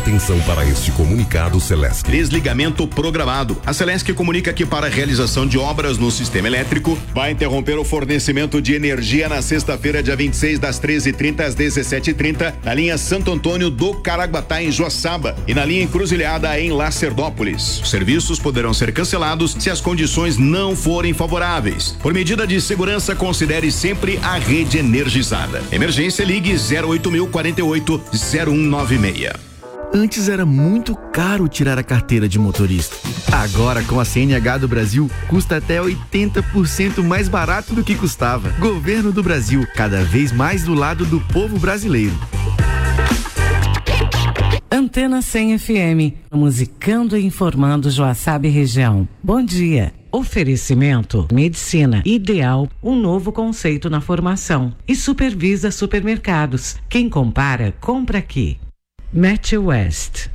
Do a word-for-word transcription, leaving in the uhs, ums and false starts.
Atenção para este comunicado Celesc. Desligamento programado. A Celesc comunica que para a realização de obras no sistema elétrico vai interromper o fornecimento de energia na sexta-feira, dia vinte e seis, das treze e trinta às dezessete e trinta, na linha Santo Antônio do Caraguatá, em Joaçaba, e na linha Encruzilhada, em Lacerdópolis. Os serviços poderão ser cancelados se as condições não forem favoráveis. Por medida de segurança, considere sempre a rede energizada. Emergência, ligue zero oito mil quarenta e oito zero um nove seis. Antes era muito caro tirar a carteira de motorista. Agora, com a C N H do Brasil, custa até oitenta por cento mais barato do que custava. Governo do Brasil, cada vez mais do lado do povo brasileiro. Antena cem F M, musicando e informando Joaçaba e região. Bom dia. Oferecimento Medicina Ideal, um novo conceito na formação. E Supervisa Supermercados. Quem compara, compra aqui. Match West.